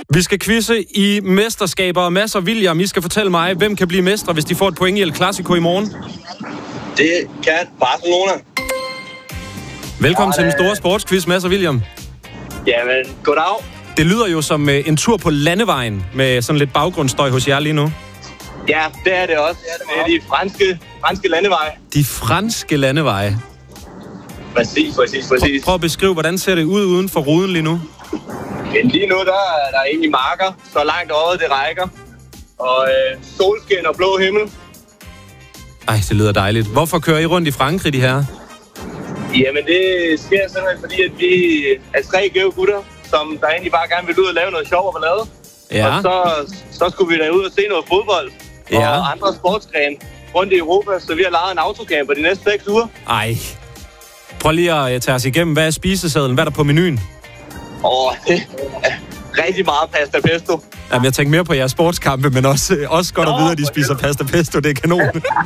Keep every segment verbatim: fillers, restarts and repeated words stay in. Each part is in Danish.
Vi skal quizze i mesterskaber, og Mads og William, I skal fortælle mig, hvem kan blive mestre, hvis de får et point i El Clasico i morgen? Det kan Barcelona. Velkommen ja, til den store sportsquiz, Mads og William. Jamen, goddag. Det lyder jo som en tur på landevejen, med sådan lidt baggrundsstøj hos jer lige nu. Ja, det er det også. Det er de franske, franske landeveje. De franske landeveje? Præcis, præcis, præcis. Prøv, prøv at beskrive, hvordan ser det ud uden for ruden lige nu? Men lige nu, der er der egentlig marker, så langt øjet det rækker. Og øh, solskin og blå himmel. Ej, det lyder dejligt. Hvorfor kører I rundt i Frankrig, de her? Jamen, det sker simpelthen, fordi at vi er tre gave gutter, som der egentlig bare gerne vil ud og lave noget sjov og ballade. Ja. Og så, så skulle vi da ud og se noget fodbold ja. og andre sportsgrene rundt i Europa, så vi har lavet en autocamper de næste seks uger. Ej. Prøv lige at tage os igennem. Hvad er spisesedlen? Hvad er der på menuen? Åh, det er rigtig meget pasta pesto. Jamen, jeg tænker mere på jeres sportskampe, men også, også godt Nå, at vide, at de spiser pasta pesto. Det er kanon.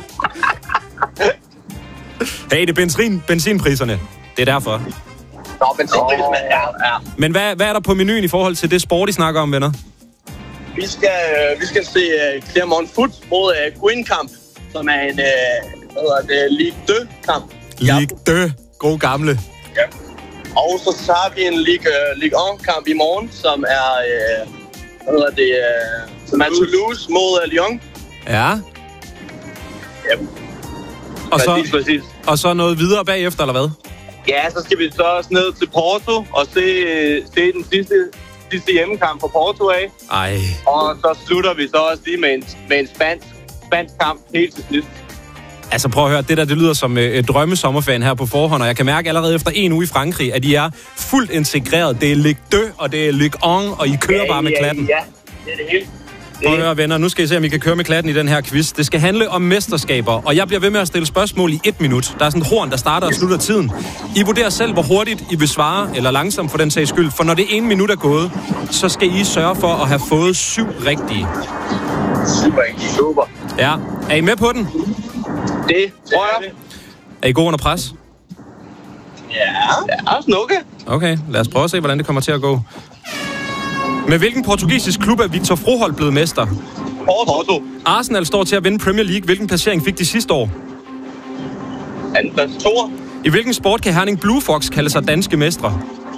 Hey, det er benzin, benzinpriserne. Det er derfor. Nå, benzinpriserne, ja, ja. Men hvad, hvad er der på menuen i forhold til det sport, I snakker om, venner? Vi skal, vi skal se uh, Clermont Foot mod uh, Guingamp, som er en uh, hvad hedder det, Ligue to-kamp. Ligue to. God gamle. Ja. Og så har vi en Ligue, uh, Ligue one-kamp i morgen, som er, uh, hvad hedder det, uh, som er Toulouse mod uh, Lyon. Ja. Ja. Og så, præcis, præcis. og så noget videre bagefter, eller hvad? Ja, så skal vi så også ned til Porto og se, se den sidste, sidste hjemmekamp for Porto af. Ej. Og så slutter vi så også lige med en, med en spansk, spansk kamp helt til sidst. Altså prøv at høre, det der, det lyder som et øh, drømmesommerferien her på forhånd, og jeg kan mærke allerede efter en uge i Frankrig, at I er fuldt integreret. Det er Ligue to, og det er Ligue un, og I kører ja, bare med ja, klatten. Ja, det er det hele. Prøv at høre, venner, nu skal I se, om I kan køre med klatten i den her quiz. Det skal handle om mesterskaber, og jeg bliver ved med at stille spørgsmål i et minut. Der er sådan et horn, der starter og slutter tiden. I vurderer selv, hvor hurtigt I vil svare, eller langsomt for den sags skyld. For når det ene minut er gået, så skal I sørge for at have fået syv rigtige. Super, super. Ja, er I med på den? Det tror jeg. Er I gode under pres? Ja, ja, snukke. Okay, lad os prøve at se, hvordan det kommer til at gå. Med hvilken portugisisk klub er Victor Froholt blevet mester? Porto. Arsenal står til at vinde Premier League. Hvilken placering fik de sidste år? Andenplads to. I hvilken sport kan Herning Blue Fox kalde sig danske mestre?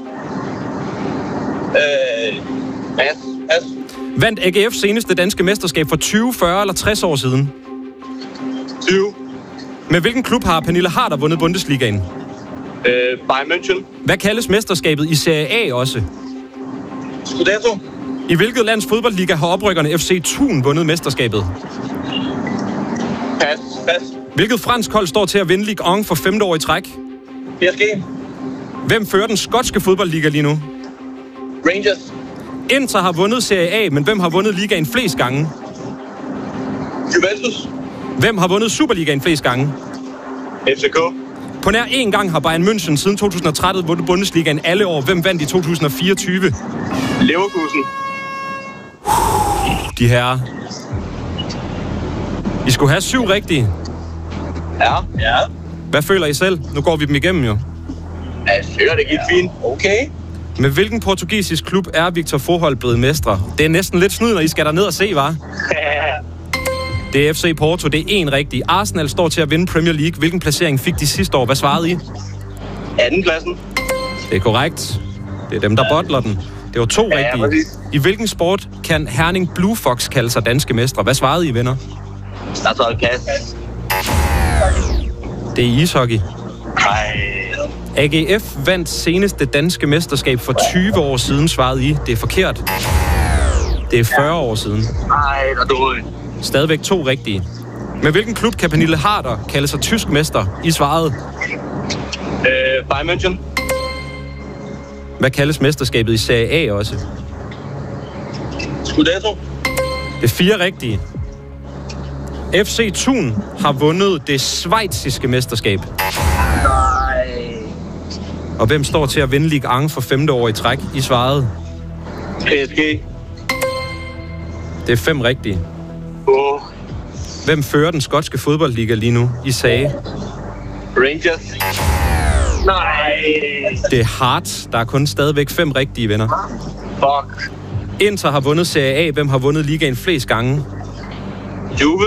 Øh, pas, pas. Vandt A G F seneste danske mesterskab for tyve, fyrre eller tres år siden? tyve. Med hvilken klub har Pernille Harder vundet Bundesligaen? Øh, Bayern München. Hvad kaldes mesterskabet i Serie A også? Scudetto. I hvilket lands fodboldliga har oprykkerne F C Thun vundet mesterskabet? Pas, pas. Hvilket fransk hold står til at vinde Ligue un for femte år i træk? P S G. Hvem fører den skotske fodboldliga lige nu? Rangers. Inter har vundet Serie A, men hvem har vundet ligaen flest gange? Juventus. Hvem har vundet Superligaen flest gange? F C K. På nær én gang har Bayern München siden to tusind og tretten vundet Bundesligaen alle år. Hvem vandt i to tusind og fireogtyve? Leverkusen. De her. I skulle have syv rigtige. Ja. Ja. Hvad føler I selv? Nu går vi dem igennem jo. Ja, jeg føler, det gik fint. Okay. Med hvilken portugisisk klub er Victor Froholt blevet mestre? Det er næsten lidt snyd, når I skal derned og se, hva'? Det er F C Porto, det er en rigtig. Arsenal står til at vinde Premier League. Hvilken placering fik de sidste år? Hvad svarede I? Andenpladsen. Det er korrekt. Det er dem, der bottler den. Det var to ja, rigtige. I hvilken sport kan Herning Blue Fox kalde sig danske mestre? Hvad svarede I, venner? Startholdt. Det er ishockey. Nej. A G F vandt seneste danske mesterskab for tyve år siden, svarede I. Det er forkert. Det er fyrre år siden. Nej, der er dårligt. Stadigvæk to rigtige. Med hvilken klub kan Pernille Harder kalde sig tysk mester? I svarede. Øh, Bayern München. Hvad kaldes mesterskabet i Serie A også? Scudetto. Det er fire rigtige. F C Thun har vundet det schweiziske mesterskab. Nej. Og hvem står til at vinde Ligue un for femte år i træk? I svarede. P S G. Det er fem rigtige. Oh. Hvem fører den skotske fodboldliga lige nu? I sagde. Rangers. Nej. Det er Hearts. Der er kun stadigvæk fem rigtige, venner. Fuck. Inter har vundet Serie A. Hvem har vundet ligaen flest gange? Juve.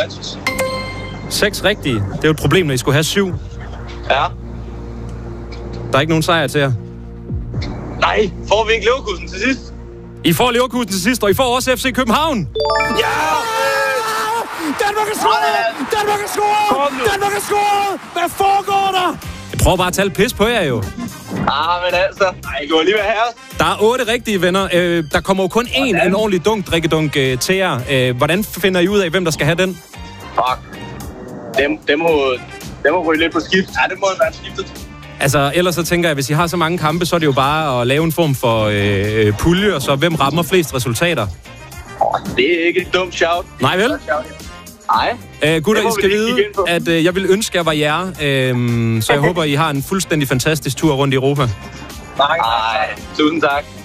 Seks rigtige. Det er jo et problem, når I skulle have syv. Ja. Der er ikke nogen sejr til jer. Nej, får vi ikke Leverkusen til sidst? I får Leverkusen til sidst, og I får også F C København. Ja! Danmark er scoret! Danmark er scoret! Danmark er scoret! Hvad foregår der? Jeg prøver bare at tage pis på jer jo. Ah, men altså. Nej, du var lige ved her. Der er otte rigtige venner. Øh, der kommer jo kun én, en ordentlig dunk, drikkedunk øh, til jer. Øh, hvordan finder I ud af, hvem der skal have den? Fuck. Dem, dem, må, dem må ryge lidt på skift. Ja, det må være skiftet. Altså, ellers så tænker jeg, hvis I har så mange kampe, så er det jo bare at lave en form for øh, pulje, og så hvem rammer flest resultater? Oh, det er ikke et dumt shout. Nej vel? Nej. Øh, gutter, I skal vide, at øh, jeg vil ønske, at jeg var jer. Øh, så jeg håber, I har en fuldstændig fantastisk tur rundt i Europa. Nej, tusind tak.